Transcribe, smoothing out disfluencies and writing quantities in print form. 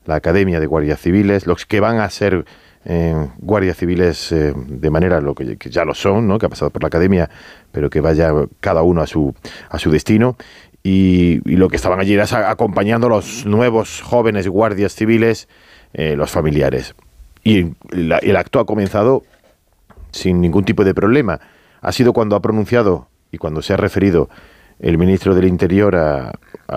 la Academia de Guardias Civiles, los que van a ser guardias civiles de manera que ya lo son, ¿no? Que ha pasado por la Academia, pero que vaya cada uno a su destino. Y lo que estaban allí era acompañando a los nuevos jóvenes guardias civiles, los familiares. Y el acto ha comenzado sin ningún tipo de problema. Ha sido cuando ha pronunciado y cuando se ha referido el ministro del Interior a